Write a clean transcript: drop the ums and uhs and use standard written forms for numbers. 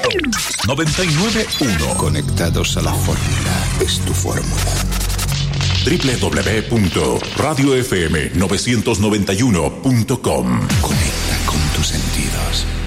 99.1. Conectados a la fórmula. Es tu fórmula. www.radiofm991.com. Conecta con tus sentidos.